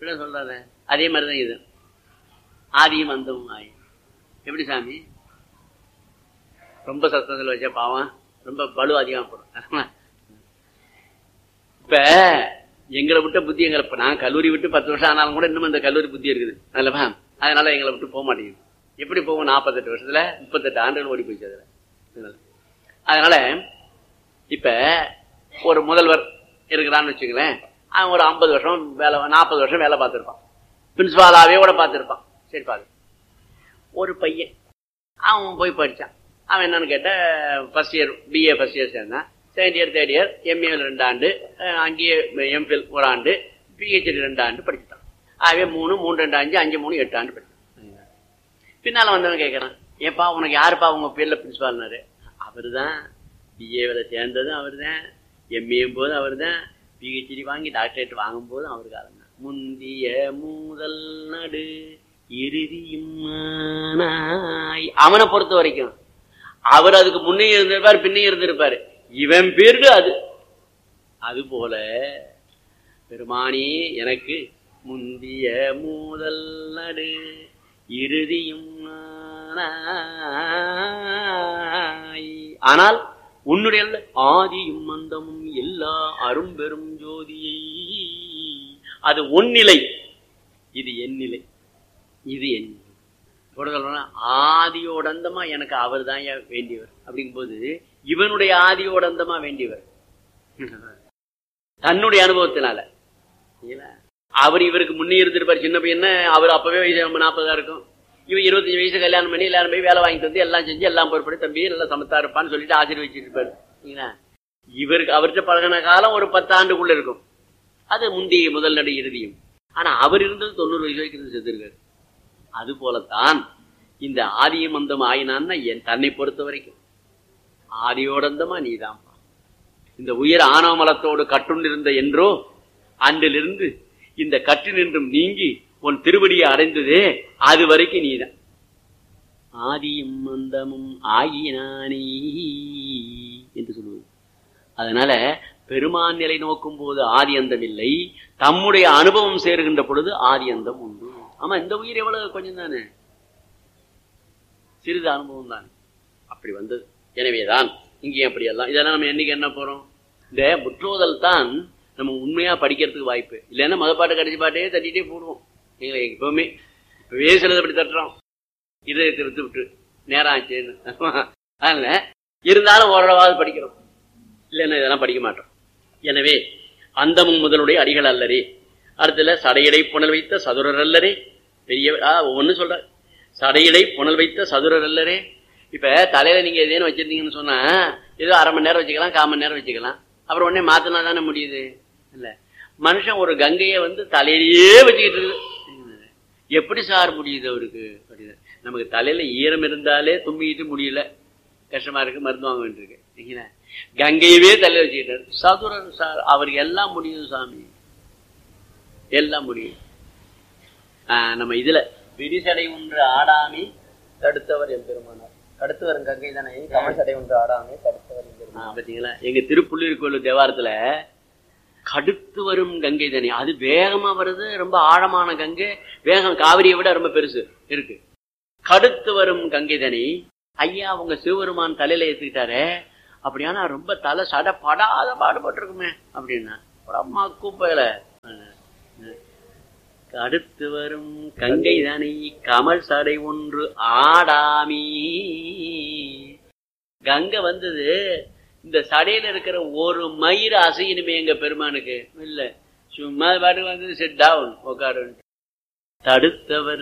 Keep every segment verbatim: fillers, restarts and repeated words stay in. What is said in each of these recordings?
அப்படிலாம் சொல்றாரு. அதே மாதிரிதான் இது ஆதியும் அந்தமும் ஆய். எப்படி சாமி ரொம்ப சத்தத்தில் வச்சா பாவம் ரொம்ப பலு அதிகமா போடும். இப்ப எங்களை விட்ட புத்தி எங்களை இப்ப நான் கல்லூரி விட்டு பத்து வருஷம் ஆனாலும் கூட இன்னும் அந்த கல்லூரி புத்தி இருக்குது அல்லவா? அதனால எங்களை விட்டு போக மாட்டேங்குது. எப்படி போகும்? நாற்பத்தெட்டு வருஷத்துல முப்பத்தெட்டு ஆண்டுகள் ஓடி போயிடுச்சு அதுல. அதனால இப்ப ஒரு முதல்வர் இருக்கிறான்னு வச்சுங்களேன், அவன் ஒரு ஐம்பது வருஷம் வேலை நாற்பது வருஷம் வேலை பார்த்திருப்பான், பிரின்சிபாலாவே கூட பார்த்திருப்பான். சரி பாரு, ஒரு பையன் அவன் போய் படிச்சான். அவன் என்னன்னு கேட்ட first year BA first year சேர்ந்தான். Second year third year MA ரெண்டு ஆண்டு, அங்கேயே எம்பிஎல் ஒரு ஆண்டு, பிஹெச்டி ரெண்டு ஆண்டு படிச்சுட்டான். ஆகவே மூணு மூணு ரெண்டு அஞ்சு அஞ்சு மூணு எட்டு ஆண்டு படிச்சான். பின்னால வந்தவன் கேட்கறான், ஏப்பா உனக்கு யாருப்பா உங்க பேர்ல பிரின்சிபால்னாரு? அவரு தான் பிஏவில் சேர்ந்ததும் அவர் தான், எம்ஏயும் போது அவர் தான், பிஹெச்டி வாங்கி டாக்டரேட் வாங்கும் போதும் அவர் காலம் தான். முந்திய முதல் நடு இறுதியும் அவனை பொறுத்த வரைக்கும் அவர் அதுக்கு முன்னே இருந்திருப்பார் பின்னே இருந்திருப்பாரு. இவன் பேரு அது. அது போல பெருமானி எனக்கு முந்திய முதல் நடு இறுதியும். ஆனால் உன்னுடைய ஆதியும் அந்தமும் எல்லா அரும்பெரும் ஜோதியை. அது ஒன்னிலை, இது என் நிலை, இது என் நிலை. ஆதியோட அந்தமா எனக்கு அவர் தான் வேண்டியவர் அப்படிங்கும் போது இவனுடைய ஆதியோட அந்தமா வேண்டியவர் தன்னுடைய அனுபவத்தினால. அவர் இவருக்கு முன்னே இருந்திருப்பார் சின்ன பையன், அவர் அப்பவே வயசு நாற்பதா இருக்கும். இவன் இருபத்தஞ்சு வயசு கல்யாணம் பண்ணி எல்லாரும் போய் வேலை வாங்கிட்டு வந்து எல்லாம் செஞ்சு எல்லாம் பொறுப்படி தம்பி நல்லா சமத்தா இருப்பான்னு சொல்லிட்டு ஆசீர்வதிச்சிட்டு இருப்பாரு. இவருக்கு அவர்கிட்ட பழகின காலம் ஒரு பத்து ஆண்டுக்குள்ள இருக்கும். அது முந்தைய முதல் நடு இறுதியும். ஆனா அவர் இருந்தது தொண்ணூறு வயசு வரைக்கும் செத்துருக்காரு. அது போலத்தான் இந்த ஆதியும் அந்தம் ஆயினான்னா என் தன்னை பொறுத்த வரைக்கும் ஆதியோடந்தமா நீதான்ப்பா. இந்த உயர் ஆணவமலத்தோடு கட்டுண்டிருந்த என்றோ அன்றிலிருந்து இந்த கட்டு நின்றும் நீங்கி உன் திருவடியை அடைந்ததே அது வரைக்கும் நீதான். ஆதியும் அந்தமும் ஆயினானே என்று சொல்லுவது. அதனால பெருமான் நிலை நோக்கும் போது ஆதி அந்தம் இல்லை, தம்முடைய அனுபவம் சேருகின்ற பொழுது ஆதி அந்தம் உண்டு. ஆமா, இந்த உயிர் எவ்வளவு கொஞ்சம் தானே, சிறிது அனுபவம் தானே, அப்படி வந்தது. எனவேதான் இங்கேயும் அப்படி எல்லாம் இதெல்லாம் நம்ம என்னைக்கு என்ன போறோம், இந்த முற்றோதல் தான் நம்ம உண்மையா படிக்கிறதுக்கு வாய்ப்பு. இல்லைன்னா மத பாட்டு கடைசி பாட்டையே தட்டிட்டே போடுவோம். எங்களை எப்பவுமே இப்பவே சிலது அப்படி தட்டுறோம், இது திருத்து விட்டு நேரம் ஆச்சுன்னு. அதனால இருந்தாலும் ஓரளவாவது படிக்கிறோம், இல்லைன்னா இதெல்லாம் படிக்க மாட்டோம். எனவே அந்தமும் முதலுடைய அடிகள் அல்லரே. அடுத்துல சடையடை புனல் வைத்த சதுரர் அல்லரே. பெரிய ஒண்ணு சொல்ற, சடையடை புனல் வைத்த சதுரர் அல்லரே. இப்ப தலையில நீங்க எதேன்னு வச்சிருந்தீங்கன்னு சொன்னா ஏதோ அரை மணி நேரம் வச்சுக்கலாம், கால் மணி நேரம் வச்சுக்கலாம், அப்புறம் உடனே மாத்தினா தானே முடியுது. இல்ல, மனுஷன் ஒரு கங்கையை வந்து தலையிலேயே வச்சுக்கிட்டு இருக்கு. எப்படி சார் முடியுது அவருக்கு? நமக்கு தலையில ஈரம் இருந்தாலே தும்பிக்கிட்டு முடியல, கஷ்டமா இருக்கு, மருந்து வாங்க வேண்டியிருக்கு. கங்கையவே தலையில வச்சுக்கிட்டாரு சதுரன் சார். அவருக்கு எல்லாம் முடியும் சாமி, எல்லாம் முடியும். ஆஹ் நம்ம இதுல விரிசடை ஒன்று ஆடாமி தடுத்தவர் எம்பெருமானார். தடுத்தவர் கங்கை தானே, கமசடை ஒன்று ஆடாமி தடுத்தவர் எம்பெருமானார். பாத்தீங்களா, எங்க திருப்புள்ளியூர் கோயில் தேவாரத்துல கடுத்து வரும் கங்கை தானே, அது வேகமா வருது, ரொம்ப ஆழமான கங்கை, வேகம் காவிரியை விட ரொம்ப பெருசு இருக்கு. கடுத்து வரும் கங்கை தானே ஐயா உங்க சிவபெருமான் தலையில ஏத்துக்கிட்டாரு, அப்படியானா ரொம்ப தலை சடை படாத பாடுபட்டு இருக்குமே அப்படின்னா அம்மா கூப்பையில அடுத்து வரும் கங்கை தானே கமல் சடை ஒன்று ஆடாமி. கங்கை வந்தது, இந்த சடையில இருக்கிற ஒரு மயிர் அசையணுமே எங்க பெருமானுக்கு இல்ல, சும்மா பாட்டு வந்து செட் டவுன் உட்காரு. தடுத்தவர்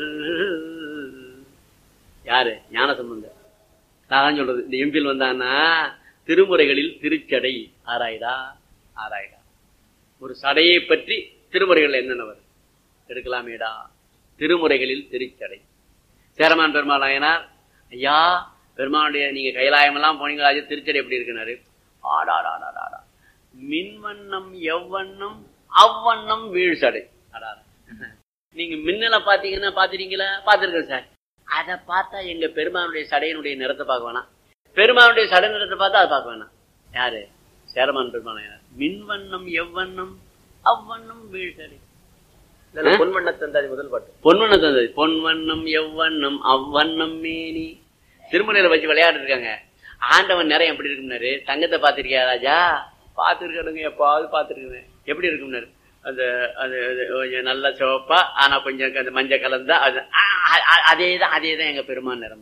யாரு? ஞான சம்பந்தர். நான் சொல்றது, இந்த எம்பில் வந்தான்னா திருமுறைகளில் திருச்சடை ஆராய்டா ஆராய்டா. ஒரு சடையை பற்றி திருமுறைகள் என்னென்னவர் எடுக்கலாமேடா. திருமுறைகளில் திருச்சடை. சேரமான் பெருமாள் நாயனார், ஐயா பெருமானுடைய நீங்க கைலாயம் எல்லாம் போனீங்களா, திருச்சடை எப்படி இருக்குனாரு. ஆடாடாடாடா, மின்வண்ணம் எவ்வண்ணம் அவ்வண்ணம் வீழ் சடை. ஆடா, நீங்க மின்னலை பாத்தீங்கன்னா பாத்துறீங்களா? பாத்துருக்கேன் சார். அதை பார்த்தா எங்க பெருமானுடைய சடையினுடைய நிறத்தை பார்க்க வேணாம், பெருமானுடைய சடை நிறத்தை பார்த்தா அதை பார்க்க வேணாம். யாரு? சேரமான் பெருமாள் நாயனார். மின்வண்ணம் எவ்வண்ணம் அவ்வண்ணம் வீழ் சடை. பொன்வண்ண தந்தாதி முதல் பாட்டு. பொன்வண்ண தந்தாதி. பொன்வண்ணம் எவ்வண்ணம் அவ்வண்ணம் மேனி. திருமலையில வச்சு விளையாட்டு இருக்காங்க. ஆண்டவன் நிறைய எப்படி இருக்கும்னாரு, தங்கத்தை பாத்திருக்கியா ராஜா? பாத்துருக்கணுங்க, எப்பாவது பாத்துருக்கேன். எப்படி இருக்கும்னாரு, அந்த அது நல்ல சிவப்பா ஆனா கொஞ்சம் அந்த மஞ்சள் கலந்தா அது அதேதான் அதேதான் எங்க பெருமான் நிறம்.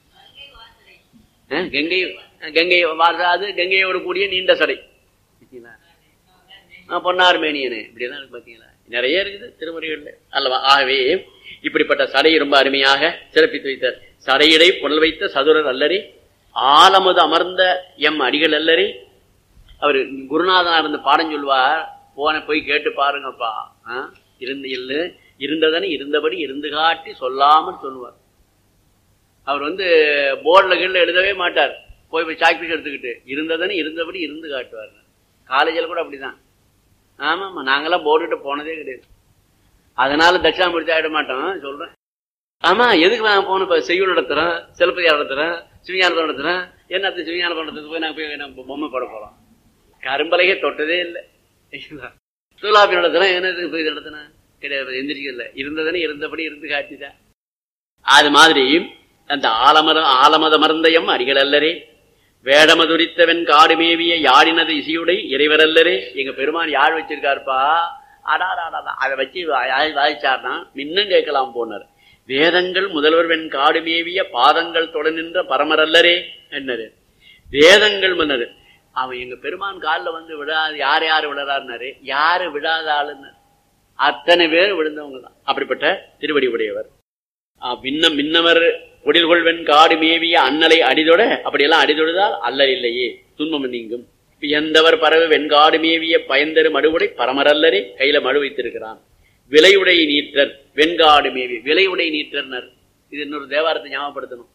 கங்கை கங்கை அது கங்கையோடு கூடிய நீண்ட சடை பொன்னார் மேனியனே இப்படிதான் இருக்கு பாத்தீங்களா. நிறைய இருக்குது திருமுறைகள்ல அல்லவா. ஆகவே இப்படிப்பட்ட சடை ரொம்ப அருமையாக சிறப்பித்து வைத்தார். சடையிடை புனல் வைத்த சதுரர் அல்லறி ஆலமது அமர்ந்த எம் அடிகள் அல்லறி. அவர் குருநாதனா இருந்து பாடம் சொல்வார். போன போய் கேட்டு பாருங்கப்பா. இருந்து இல்லு இருந்ததனை இருந்தபடி இருந்து காட்டி சொல்லாமல் சொல்லுவார். அவர் வந்து போர்டில் கீழே எழுதவே மாட்டார். போய் போய் சாக்பீஸ் எடுத்துக்கிட்டு இருந்ததனை இருந்தபடி இருந்து காட்டுவார். காலேஜில் கூட அப்படிதான். ஆமா ஆமா நாங்கெல்லாம் போர்டுகிட்ட போனதே கிடையாது. அதனால தட்சிணாமூர்த்தி ஆகிட மாட்டோம் சொல்றேன். ஆமா எதுக்கு நாங்க போன இப்ப செய்யுள் நடத்துறோம், சிலப்பதிகாரம் நடத்துறோம், சிவஞானத்தை நடத்துறோம். என்னத்த சிவஞான பண்றதுக்கு போய் நாங்க போய் நம்ம பொம்மை போட போறோம். கரும்பலகே தொட்டதே இல்லை. சூலாப்பி நடத்துறோம், என்னதுக்கு போய் நடத்தினா கிடையாது. எந்திரிக்கல, இருந்ததுன்னு இருந்தபடி இருந்து காட்டிதான். அது மாதிரி அந்த ஆலமரம் ஆலமத மருந்தயம் அடிகள் அல்லரே வேடமதுரித்தவன் காடு மேவிய யாழினது இசையுடை இறைவர் அல்லரே. எங்க பெருமான் யாழ் வச்சிருக்காருப்பா. அடாடாடா அதை வச்சு வாய்ச்சார்னா இன்னும் கேட்கலாம் போனார். வேதங்கள் முதல்வர்வன் காடு மேவிய பாதங்கள் தொட நின்ற பரமர் அல்லரே என்னது. வேதங்கள் மன்னர் அவன் எங்க பெருமான் காலில் வந்து விடாது. யார் யாரு விழறாருனாரு, யாரு விடாத ஆளுன்னு அத்தனை பேர் விழுந்தவங்க தான். அப்படிப்பட்ட திருவடி உடையவர். மின்னம் மின்னவர் ஒடில்கொள்வன் காடு மேவிய அண்ணலை அடிதொட. அப்படியெல்லாம் அடிதொடுதால் அல்லல் இல்லையே, துன்பம் நீங்கும். எந்தவர் பறவை வெண்காடு மேவிய பயந்தரு மடுவுடை பரமரல்லரே. கையில மடு வைத்திருக்கிறான். விலையுடை நீற்றர் வெண்காடு மேவி. விலையுடை நீற்றர்னர். இது இன்னொரு தேவாரத்தை ஞாபகப்படுத்தணும்.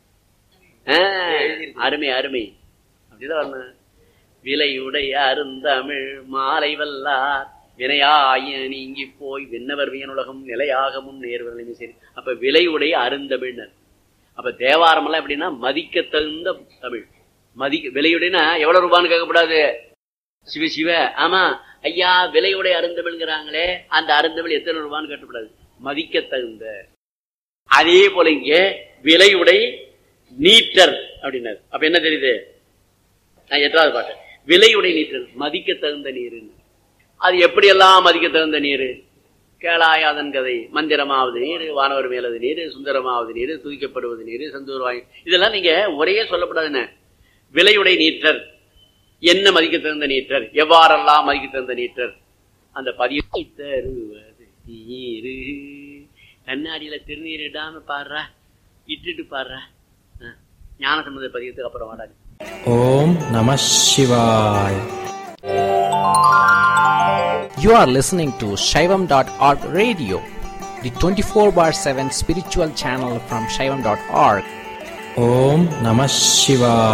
அருமை அருமை அப்படிதான் வரணும். விலையுடை அருந்தமிழ் மாலை வல்லார் வினையாய நீங்கி போய் விண்ணவர் வியனுலகம் நிலையாக முன் நேர்வர்களையும் சரி. அப்ப விலையுடைய அருந்தமிழ்னர். அப்ப தேவாரம் எல்லாம் எப்படின்னா மதிக்க தகுந்த தமிழ். மதிக்க விலையுடைனா எவ்வளவு ரூபான்னு கேட்கக்கூடாது. சிவ சிவ ஆமா ஐயா விலையுடைய அருந்தமிழ்ங்கிறாங்களே, அந்த அருந்தமிழ் எத்தனை ரூபான்னு கேட்கக்கூடாது. மதிக்க தகுந்த. அதே போல இங்கே விலையுடை நீட்டர் அப்படின்னாரு. அப்ப என்ன தெரியுது, நான் எட்டாவது பாட்டு. விலையுடை நீட்டர் மதிக்க தகுந்த நீர். அது எப்படியெல்லாம் மதிக்க தகுந்த நீர்? கேளாயாதன் கதை, மந்திரமாவது நீர், வானவர் மேலது நீர், சுந்தரமாவது நீர், துதிக்கப்படுவது நீர், சந்தூர் வாங்கி, இதெல்லாம் நீங்க ஒரே சொல்லப்படாதுன்னு. விலையுடை நீற்றர் என்ன மதிக்க தகுந்த நீற்றர், எவ்வாறெல்லாம் மதிக்க தகுந்த நீற்றர். அந்த பதிவை தருவது நீரு. கண்ணாடியில திருநீர் இடாம பாடுறா, இட்டுட்டு பாடுறா. ஞான சம்பந்த பதியத்துக்கு அப்புறம் வாடாது. ஓம் நம சிவாய். You are listening to Shaivam dot org radio, the twenty-four bar seven spiritual channel from Shaivam dot org. Om Namah Shivaya.